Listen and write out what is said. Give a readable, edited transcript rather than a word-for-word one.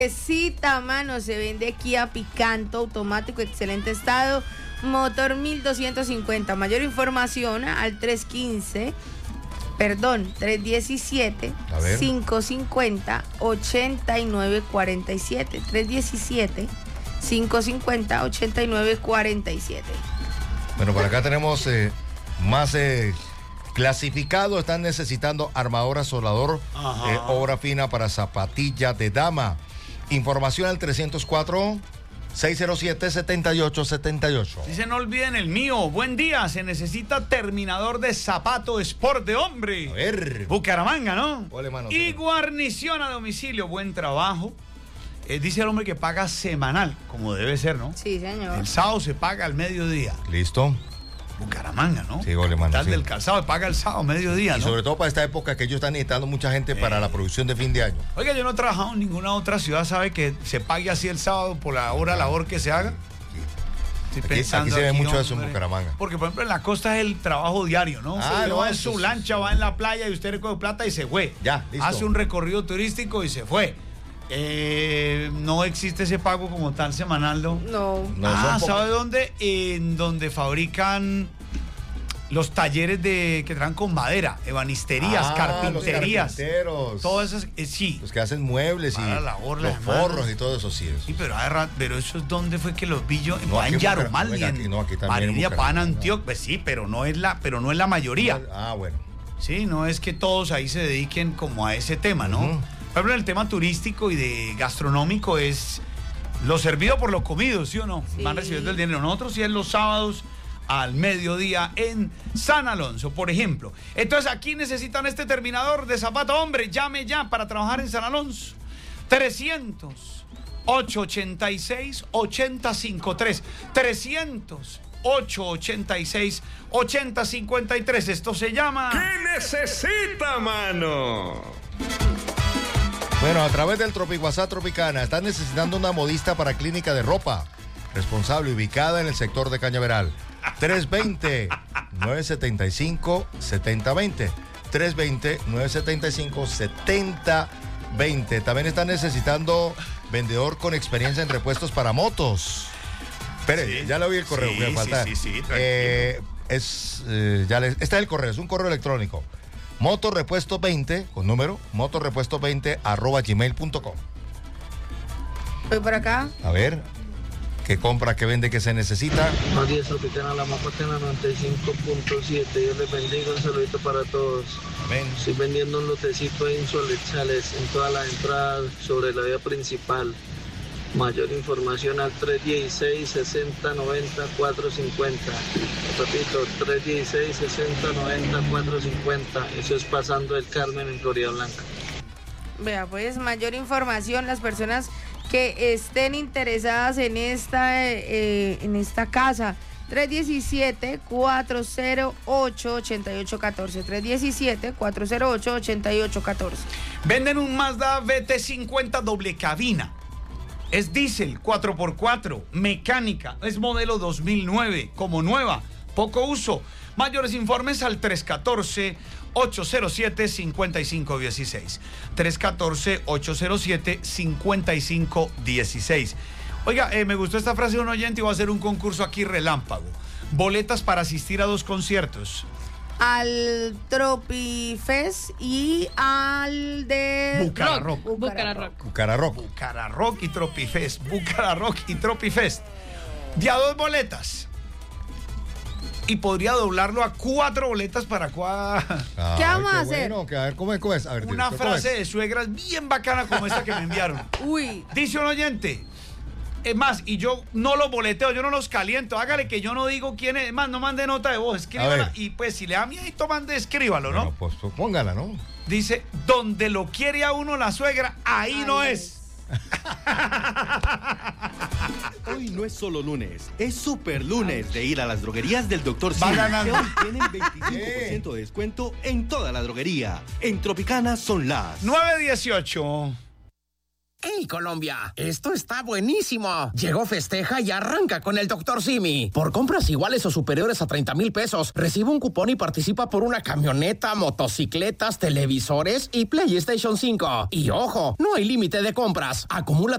Cita, mano, se vende Kia Picanto, automático, excelente estado, motor 1250. Mayor información al 317 550 8947. 317 550 8947. Bueno, por acá tenemos más clasificados. Están necesitando armador, soldador, obra fina para zapatilla de dama. Información al 304-607-7878. Dice, no olviden el mío. Buen día, se necesita terminador de zapato sport de hombre. A ver. Bucaramanga, ¿no? Ole, mano, y sí. guarnición a domicilio, buen trabajo. Dice el hombre que paga semanal, como debe ser, ¿no? Sí, señor. El sábado se paga al mediodía. Listo. Bucaramanga, ¿no? Sí, ole, mano, Tal sí. del calzado se paga el sábado, mediodía, Y ¿no? sobre todo para esta época que ellos están necesitando mucha gente para la producción de fin de año. Oiga, yo no he trabajado en ninguna otra ciudad, ¿sabe? Que se pague así el sábado por la hora labor que se haga. Estoy Aquí se ve mucho eso en Bucaramanga. Porque, por ejemplo, en la costa es el trabajo diario, ¿no? Ah, Usted no, va en eso su es- lancha, va en la playa y usted recoge plata y se fue. Ya, listo. Hace un recorrido turístico y se fue. No existe ese pago como tal semanal, ¿no? No. No, son ¿sabe dónde? En donde fabrican los talleres que traen con madera, ebanisterías, carpinterías. Los carpinteros. Todas esas, sí. Los que hacen muebles y Para la labor, las los manos. forros y todo eso, sí. Sí, pero eso es donde fue que los vi yo. No, Va aquí en en Yarumal, Bucaramanga, aquí no, aquí también en Marilia, Bucaramanga, Pan, no. Antioquia. Pues sí, pero no es la mayoría. Ah, bueno. Sí, no es que todos ahí se dediquen como a ese tema, ¿no? Ujú. Por ejemplo, el tema turístico y de gastronómico es lo servido por lo comido, ¿sí o no? Sí. Van recibiendo el dinero. Nosotros sí es los sábados al mediodía en San Alonso, por ejemplo. Entonces, aquí necesitan este terminador de zapato, hombre. Llame ya para trabajar en San Alonso. 300-886-8053. 300-886-8053. Esto se llama... ¿Qué necesita, mano? Bueno, a través del WhatsApp Tropicana, están necesitando una modista para clínica de ropa. Responsable, ubicada en el sector de Cañaveral. 320-975-7020. 320-975-7020. También están necesitando vendedor con experiencia en repuestos para motos. Espere, Sí. ya le oí el correo. Sí, me falta. sí, tranquilo. Este es el correo, es un correo electrónico. Motorrepuesto20, con número, motorrepuesto20@gmail.com. Voy por acá. A ver, ¿qué compra, qué vende, qué se necesita? Buenos días, Tropicana, la más bacana, 95.7. Dios les bendiga, un saludito para todos. Amén. Estoy vendiendo un lotecito ahí en Solechales, en todas las entradas sobre la vía principal. Mayor información al 316-6090-450. Repito, 316-6090-450. Eso es pasando el Carmen en Florida Blanca. Vea, pues mayor información, las personas que estén interesadas en esta casa. 317-408-8814. 317-408-8814. Venden un Mazda BT50 doble cabina. Es diésel, 4x4, mecánica, es modelo 2009, como nueva, poco uso. Mayores informes al 314-807-5516. 314-807-5516. Oiga, me gustó esta frase de un oyente y voy a hacer un concurso aquí relámpago. Boletas para asistir a 2 conciertos. Al Tropifest y al de Bucararrock. Bucararrock. Bucararrock. Bucararrock y Tropifest. Bucararrock y Tropifest. De a 2 boletas. Y podría doblarlo a 4 boletas para ¿Qué vamos a hacer? Bueno, a ver, ¿cómo es? A ver, una director, ¿cómo frase es? de suegras bien bacana como esta que me enviaron. Uy, Dice un oyente. Es más, y yo no los boleteo, yo no los caliento. Hágale que yo no digo quién es. Es más, no mande nota de voz, escríbala. ver. Y pues si le da miedito, mande, escríbalo, ¿no? Bueno, pues póngala, ¿no? Dice, donde lo quiere a uno la suegra, ahí Ay, no no es. Hoy no es solo lunes, es super lunes de ir a las droguerías del Dr. Va Simi, ganando. que hoy tienen 25% de descuento en toda la droguería. En Tropicana son las 9:18. ¡Hey, Colombia! Esto está buenísimo. Llegó Festeja y arranca con el Dr. Simi. Por compras iguales o superiores a 30,000 pesos, recibe un cupón y participa por una camioneta, motocicletas, televisores y PlayStation 5. Y ojo, no hay límite de compras. Acumula